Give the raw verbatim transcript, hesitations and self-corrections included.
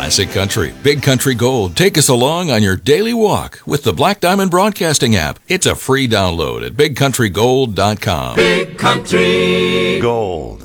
Classic country, big country gold. Take us along on your daily walk with the Black Diamond Broadcasting app. It's a free download at big country gold dot com. Big Country Gold.